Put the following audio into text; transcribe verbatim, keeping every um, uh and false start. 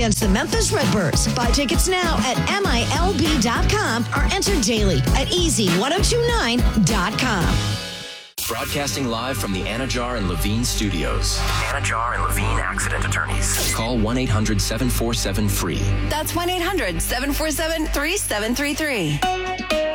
against the Memphis Redbirds. Buy tickets now at M I L B dot com or enter daily at easy ten twenty-nine dot com. Broadcasting live from the Anajar and Levine studios. Anajar and Levine Accident Attorneys. Call one eight hundred seven four seven free. That's one eight hundred seven four seven three seven three three.